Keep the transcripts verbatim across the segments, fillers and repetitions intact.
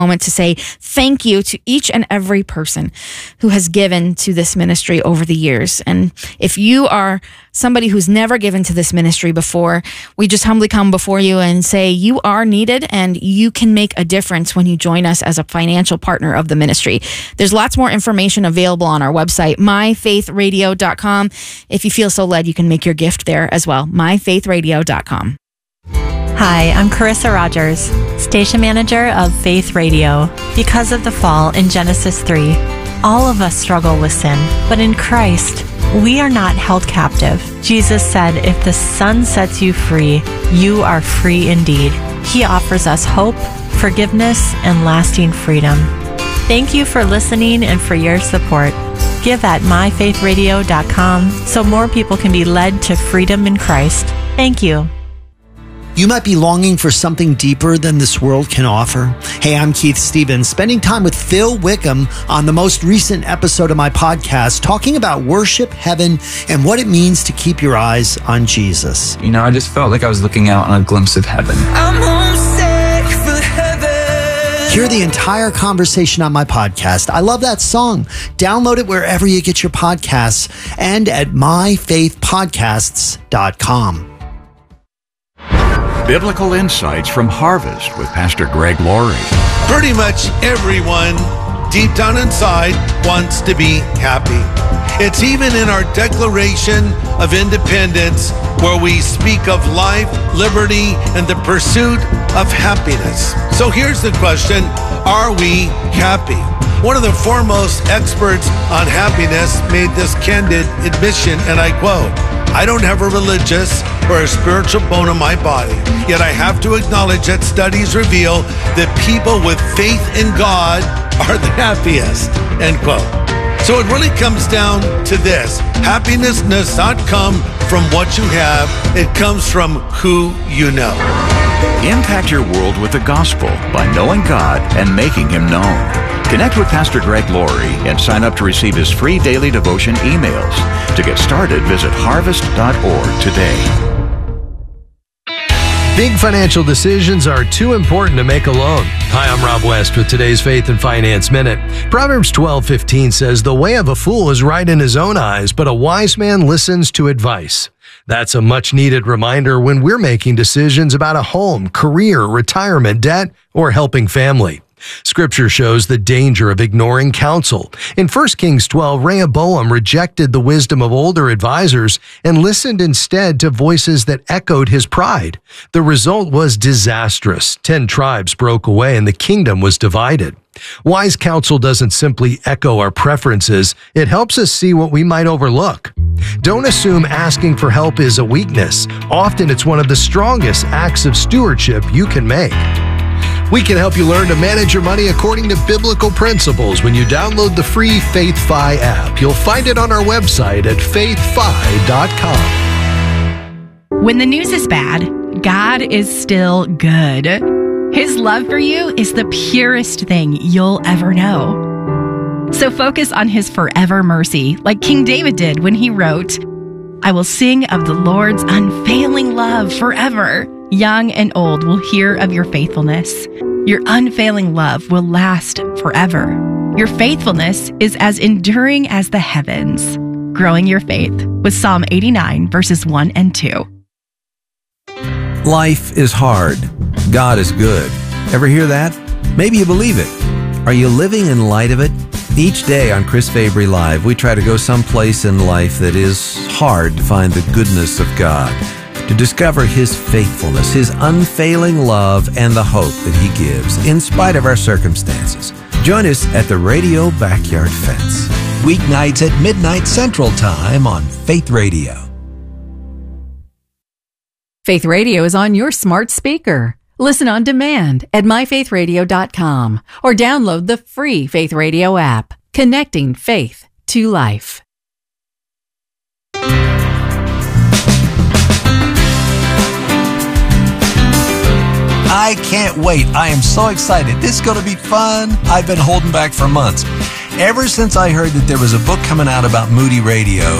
moment to say thank you to each and every person who has given to this ministry over the years. And if you are somebody who's never given to this ministry before, we just humbly come before you and say you are needed and you can make a difference when you join us as a financial partner of the ministry. There's lots more information available on our website, my faith radio dot com. If you feel so led, you can make your gift there as well, my faith radio dot com. Hi, I'm Carissa Rogers, station manager of Faith Radio. Because of the fall in Genesis three, all of us struggle with sin, but in Christ, we are not held captive. Jesus said, if the Son sets you free, you are free indeed. He offers us hope, forgiveness, and lasting freedom. Thank you for listening and for your support. Give at my faith radio dot com so more people can be led to freedom in Christ. Thank you. You might be longing for something deeper than this world can offer. Hey, I'm Keith Stevens, spending time with Phil Wickham on the most recent episode of my podcast, talking about worship, heaven, and what it means to keep your eyes on Jesus. You know, I just felt like I was looking out on a glimpse of heaven. I'm homesick for heaven. Hear the entire conversation on my podcast. I love that song. Download it wherever you get your podcasts and at my faith podcasts dot com. Biblical Insights from Harvest with Pastor Greg Laurie. Pretty much everyone deep down inside wants to be happy. It's even in our Declaration of Independence where we speak of life, liberty, and the pursuit of happiness. So here's the question, are we happy? One of the foremost experts on happiness made this candid admission, and I quote, I don't have a religious or a spiritual bone in my body, yet I have to acknowledge that studies reveal that people with faith in God are the happiest, end quote. So it really comes down to this. Happiness does not come from what you have, it comes from who you know. Impact your world with the gospel by knowing God and making Him known. Connect with Pastor Greg Laurie and sign up to receive his free daily devotion emails. To get started, visit harvest dot org today. Big financial decisions are too important to make alone. Hi, I'm Rob West with today's Faith and Finance Minute. Proverbs twelve fifteen says, the way of a fool is right in his own eyes, but a wise man listens to advice. That's a much-needed reminder when we're making decisions about a home, career, retirement, debt, or helping family. Scripture shows the danger of ignoring counsel. In First Kings twelve, Rehoboam rejected the wisdom of older advisors and listened instead to voices that echoed his pride. The result was disastrous. Ten tribes broke away and the kingdom was divided. Wise counsel doesn't simply echo our preferences, it helps us see what we might overlook. Don't assume asking for help is a weakness. Often it's one of the strongest acts of stewardship you can make. We can help you learn to manage your money according to biblical principles when you download the free FaithFi app. You'll find it on our website at faith fi dot com. When the news is bad, God is still good. His love for you is the purest thing you'll ever know. So focus on His forever mercy, like King David did when he wrote, I will sing of the Lord's unfailing love forever. Young and old will hear of your faithfulness. Your unfailing love will last forever. Your faithfulness is as enduring as the heavens. Growing your faith with Psalm eighty-nine, verses one and two. Life is hard. God is good. Ever hear that? Maybe you believe it. Are you living in light of it? Each day on Chris Fabry Live, we try to go someplace in life that is hard to find the goodness of God, to discover His faithfulness, His unfailing love, and the hope that He gives in spite of our circumstances. Join us at the Radio Backyard Fence. Weeknights at midnight Central Time on Faith Radio. Faith Radio is on your smart speaker. Listen on demand at my faith radio dot com or download the free Faith Radio app, connecting faith to life. I can't wait. I am so excited. This is going to be fun. I've been holding back for months. Ever since I heard that there was a book coming out about Moody Radio,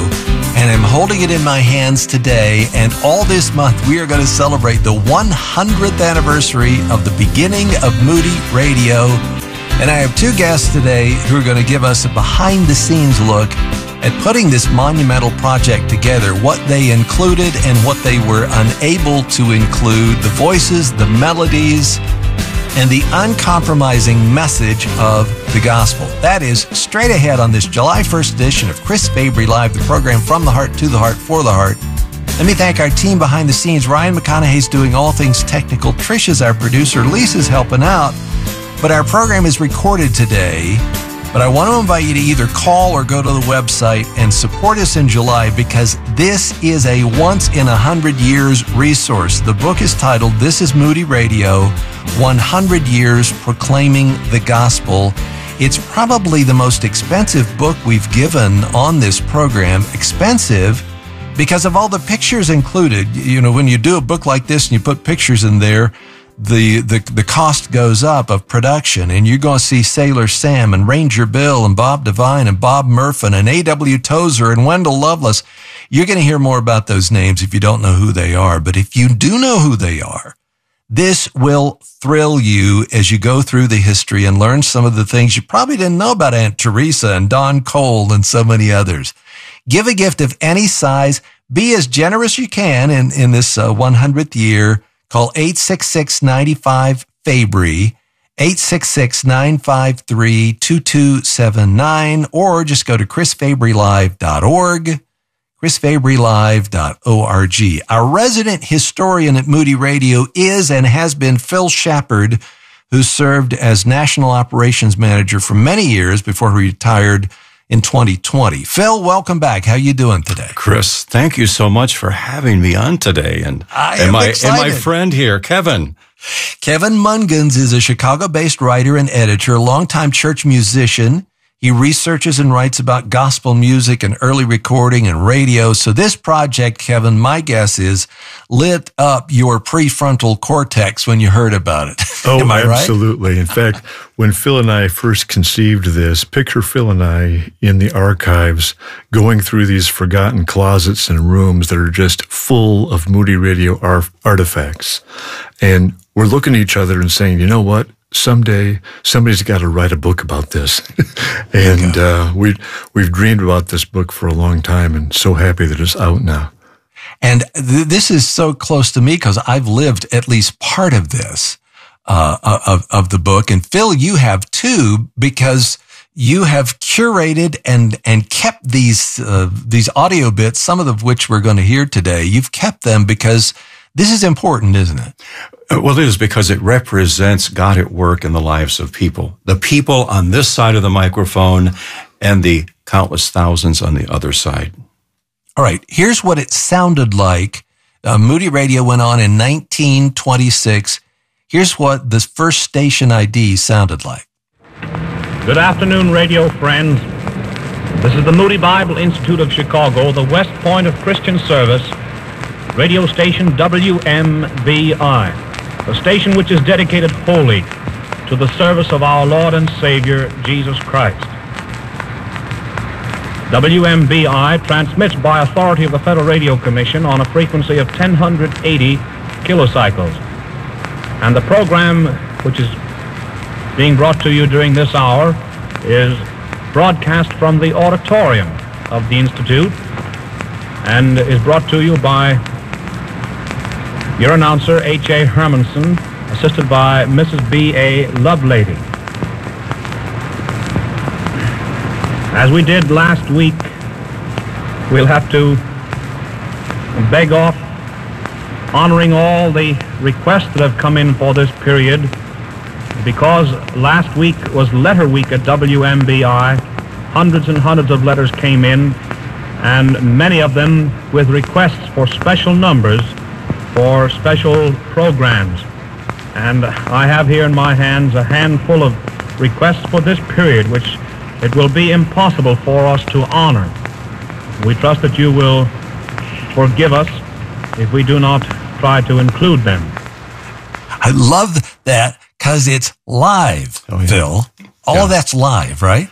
and I'm holding it in my hands today. And all this month, we are going to celebrate the one hundredth anniversary of the beginning of Moody Radio. And I have two guests today who are going to give us a behind-the-scenes look at putting this monumental project together, what they included and what they were unable to include, the voices, the melodies, and the uncompromising message of the gospel. That is straight ahead on this July first edition of Chris Fabry Live, the program from the heart to the heart for the heart. Let me thank our team behind the scenes. Ryan McConaughey's doing all things technical. Trisha's our producer. Lisa's helping out. But our program is recorded today. But I want to invite you to either call or go to the website and support us in July, because this is a once-in-a-hundred years resource. The book is titled, This is Moody Radio, one hundred years Proclaiming the Gospel. It's probably the most expensive book we've given on this program. Expensive because of all the pictures included. You know, when you do a book like this and you put pictures in there, The, the the cost goes up of production, and you're going to see Sailor Sam and Ranger Bill and Bob Devine and Bob Murphin and A W Tozer and Wendell Lovelace. You're going to hear more about those names if you don't know who they are. But if you do know who they are, this will thrill you as you go through the history and learn some of the things you probably didn't know about Aunt Teresa and Don Cole and so many others. Give a gift of any size. Be as generous as you can in, in this uh, one hundredth year. Call eight six six, nine five, Fabry, eight six six, nine five three, two two seven nine, or just go to chris fabry live dot org, chris fabry live dot org. Our resident historian at Moody Radio is and has been Phil Shepard, who served as National Operations Manager for many years before he retired in twenty twenty. Phil, welcome back. How you doing today? Chris, thank you so much for having me on today. And, I and am my excited. and my friend here, Kevin. Kevin Mungans is a Chicago-based writer and editor, longtime church musician. He researches and writes about gospel music and early recording and radio. So this project, Kevin, my guess is, lit up your prefrontal cortex when you heard about it. Oh, Am I right? absolutely. In fact, when Phil and I first conceived this, picture Phil and I in the archives going through these forgotten closets and rooms that are just full of Moody Radio ar- artifacts. And we're looking at each other and saying, you know what? Someday somebody's got to write a book about this. and uh, we, we've dreamed about this book for a long time, and so happy that it's out now. And th- this is so close to me because I've lived at least part of this, uh, of, of the book. And Phil, you have too, because you have curated and, and kept these, uh, these audio bits, some of which we're going to hear today. You've kept them because this is important, isn't it? Well, it is, because it represents God at work in the lives of people. The people on this side of the microphone and the countless thousands on the other side. All right, here's what it sounded like. Uh, Moody Radio went on in nineteen twenty-six. Here's what the first station I D sounded like. Good afternoon, radio friends. This is the Moody Bible Institute of Chicago, the West Point of Christian Service, radio station W M B I, a station which is dedicated wholly to the service of our Lord and Savior, Jesus Christ. W M B I transmits by authority of the Federal Radio Commission on a frequency of ten eighty kilocycles. And the program which is being brought to you during this hour is broadcast from the auditorium of the Institute and is brought to you by your announcer, H A Hermanson, assisted by Missus B A Lovelady. As we did last week, we'll have to beg off honoring all the requests that have come in for this period, because last week was letter week at W M B I. Hundreds and hundreds of letters came in, and many of them with requests for special numbers for special programs. And I have here in my hands a handful of requests for this period, which it will be impossible for us to honor. We trust that you will forgive us if we do not try to include them. I love that because it's live, oh, yeah. Phil. All yeah. of that's live, right?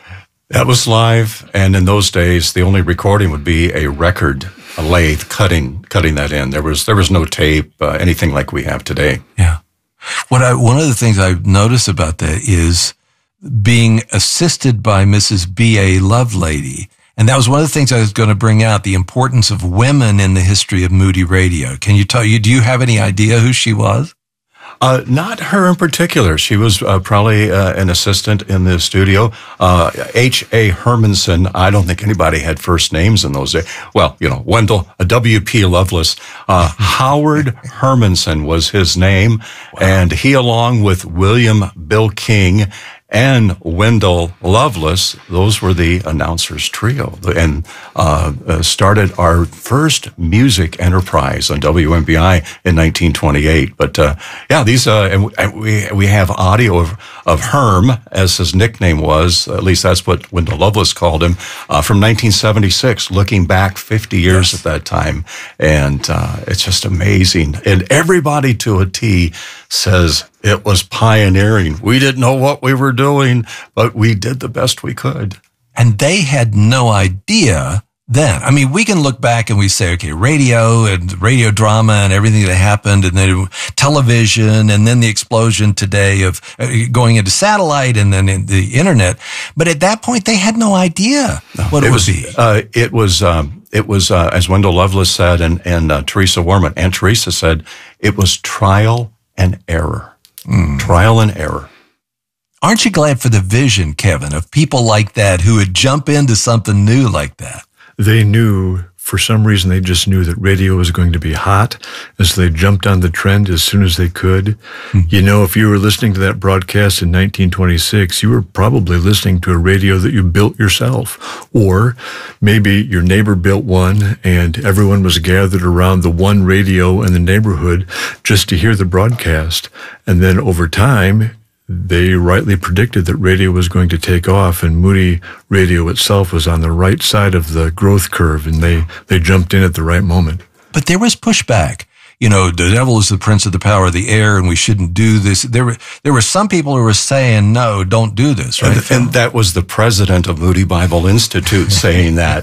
That was live, and in those days, the only recording would be a record, a lathe cutting cutting that in. There was there was no tape, uh, anything like we have today. Yeah. What I one of the things I've noticed about that is being assisted by Missus B A Lovelady. And that was one of the things I was going to bring out, the importance of women in the history of Moody Radio. Can you tell you, do you have any idea who she was? Uh, not her in particular. She was uh, probably uh, an assistant in the studio. Uh, H A Hermanson, I don't think anybody had first names in those days. Well, you know, Wendell, uh, W P Lovelace. Uh, Howard Hermanson was his name. Wow. And he, along with William Bill King and Wendell Lovelace, those were the announcers trio, and uh, uh, started our first music enterprise on W M B I in nineteen twenty-eight. But uh, yeah, these uh, and, and we we have audio of, of Herm, as his nickname was. At least that's what Wendell Lovelace called him, uh, from nineteen seventy-six. Looking back fifty years yes. at that time, and uh, it's just amazing. And everybody to a T says it was pioneering. We didn't know what we were doing, but we did the best we could. And they had no idea then. I mean, we can look back and we say, okay, radio and radio drama and everything that happened, and then television, and then the explosion today of going into satellite and then in the internet. But at that point, they had no idea no, what it, it would was, be. Uh, it was, um, it was uh, as Wendell Lovelace said, and, and uh, Teresa Warman, and Teresa said, it was trial and error. Mm. Trial and error. Aren't you glad for the vision, Kevin, of people like that who would jump into something new like that? They knew, for some reason, they just knew that radio was going to be hot, and so they jumped on the trend as soon as they could. Mm-hmm. You know, if you were listening to that broadcast in nineteen twenty-six, you were probably listening to a radio that you built yourself. Or maybe your neighbor built one, and everyone was gathered around the one radio in the neighborhood just to hear the broadcast. And then over time, they rightly predicted that radio was going to take off, and Moody Radio itself was on the right side of the growth curve, and they, they jumped in at the right moment. But there was pushback. You know, the devil is the prince of the power of the air, and we shouldn't do this. There were there were some people who were saying, no, don't do this, right? And, and that was the president of Moody Bible Institute saying that.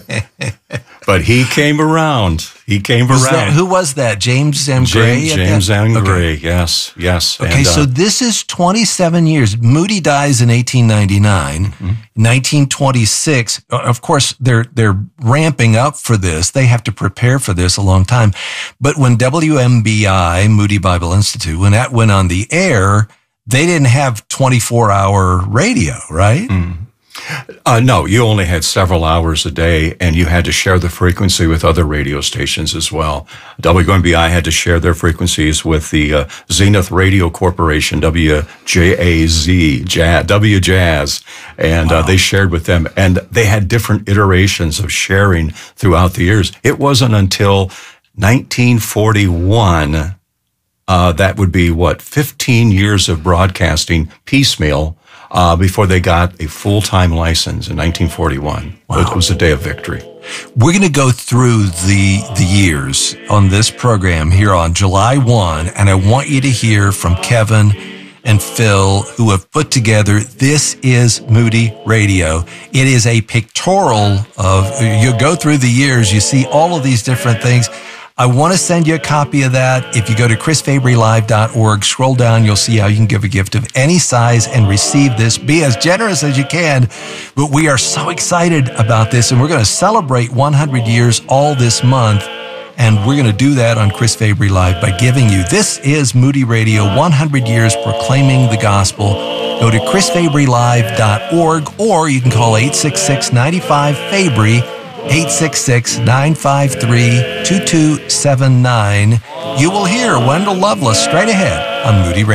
But he came around. He came was around. That, who was that? James M. Gray? James, James M. Gray, okay. yes, yes. Okay, and, uh, so this is twenty-seven years. Moody dies in eighteen ninety-nine. Mm-hmm. nineteen twenty-six, of course, they're they're ramping up for this. They have to prepare for this a long time. But when W M B I, Moody Bible Institute, when that went on the air, they didn't have twenty-four hour radio, right? Mm. Uh, no, you only had several hours a day, and you had to share the frequency with other radio stations as well. W M B I had to share their frequencies with the uh, Zenith Radio Corporation, W J A Z, Jazz, W Jazz, and wow. uh, they shared with them. And they had different iterations of sharing throughout the years. It wasn't until nineteen forty-one, uh, that would be, what, fifteen years of broadcasting piecemeal, Uh, before they got a full-time license in nineteen forty-one. Wow. It was a day of victory. We're going to go through the the years on this program here on July first, and I want you to hear from Kevin and Phil, who have put together This Is Moody Radio. It is a pictorial of, you go through the years, you see all of these different things. I want to send you a copy of that. If you go to chris fabry live dot org, scroll down, you'll see how you can give a gift of any size and receive this. Be as generous as you can. But we are so excited about this, and we're going to celebrate one hundred years all this month. And we're going to do that on Chris Fabry Live by giving you This Is Moody Radio, one hundred years proclaiming the gospel. Go to chris fabry live dot org, or you can call eight six six, nine five, Fabry, eight six six, nine five three, two two seven nine. You will hear Wendell Lovelace straight ahead on Moody Radio.